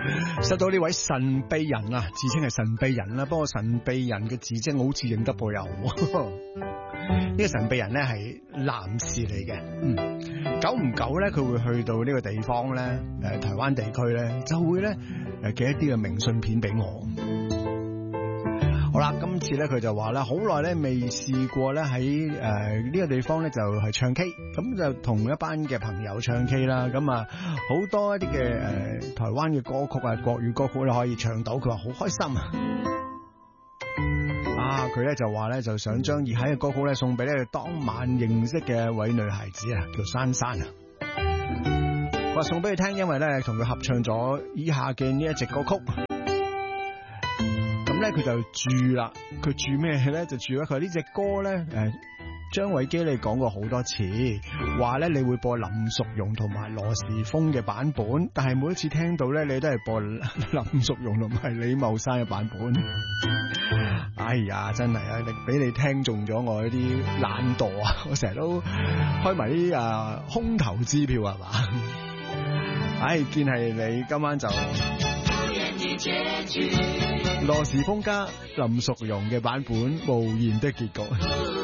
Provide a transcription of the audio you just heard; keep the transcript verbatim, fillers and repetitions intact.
收到呢位神秘人啊，自稱係神秘人啦，不過神秘人嘅字跡我好似認得噃又。呢個神秘人咧係男士嚟嘅，嗯，久唔久咧佢會去到呢個地方咧，誒、呃、台灣地區咧就會咧誒寄一啲嘅明信片俾我。好啦，今次咧佢就話咧好耐咧未試過咧喺誒呢個地方咧就係唱 K， 咁就同一班嘅朋友唱 K 啦，咁啊好多一啲嘅誒台灣嘅歌曲啊，國語歌曲咧可以唱到，佢話好開心啊！啊，佢咧就話咧就想將熱喺嘅歌曲咧送俾咧當晚認識嘅一位女孩子啊，叫珊珊啊，話送俾佢聽，因為咧同佢合唱咗以下嘅呢一隻歌曲。咁咧佢就注啦，佢注咩咧？就注咗佢呢隻歌咧，誒，張偉基你講過好多次，話咧你會播林淑容同埋羅時豐嘅版本，但係每一次聽到咧，你都係播林淑容同埋李茂山嘅版本。哎呀，真係啊，你俾你聽中咗我一啲懶惰啊！我成日都開埋啲啊空頭支票係嘛？唉，見係你今晚就。羅時豐加林淑容嘅版本，無言的結局。